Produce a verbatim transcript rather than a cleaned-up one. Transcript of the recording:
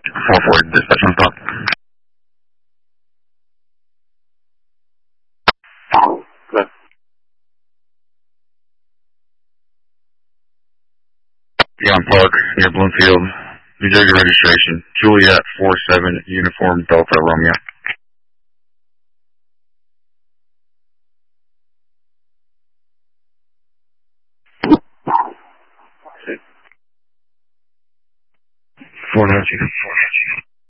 four four, dispatch on top. Good. Beyond Park, near Bloomfield, New Jersey registration, Juliet four seven, Uniform Delta Romeo. four ninety, four ninety.